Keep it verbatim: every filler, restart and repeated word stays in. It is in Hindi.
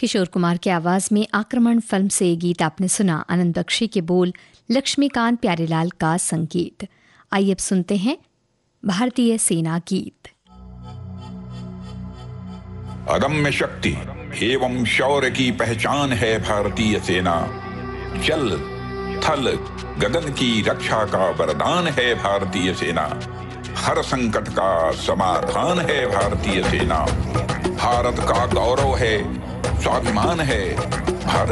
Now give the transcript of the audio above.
किशोर कुमार की आवाज में आक्रमण फिल्म से ये गीत आपने सुना। आनंद बख्शी के बोल, लक्ष्मीकांत प्यारेलाल का संगीत। आइए अब सुनते हैं भारतीय सेना गीत। अदम्य शक्ति एवं शौर्य की पहचान है भारतीय सेना। जल थल गगन की रक्षा का वरदान है भारतीय सेना। हर संकट का समाधान है भारतीय सेना। भारत का गौरव है, स्वाभिमान है। भारत